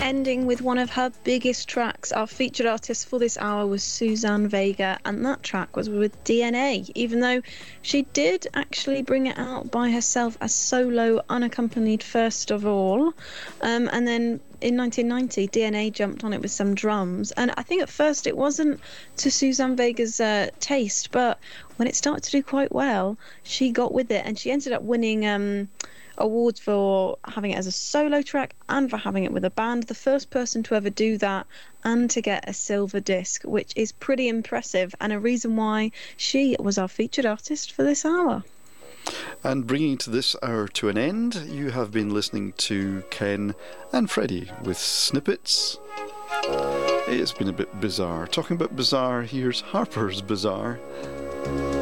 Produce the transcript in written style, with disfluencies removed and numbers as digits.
ending with one of her biggest tracks. Our featured artist for this hour was Suzanne Vega, and that track was with DNA, even though she did actually bring it out by herself as solo, unaccompanied first of all. And then in 1990, DNA jumped on it with some drums. And I think at first it wasn't to Suzanne Vega's taste, but when it started to do quite well, she got with it, and she ended up winning awards for having it as a solo track and for having it with a band. The first person to ever do that and to get a silver disc, which is pretty impressive and a reason why she was our featured artist for this hour. And bringing to this hour to an end, you have been listening to Ken and Freddie with Snippets. It's been a bit bizarre. Talking about bizarre, here's Harper's Bazaar.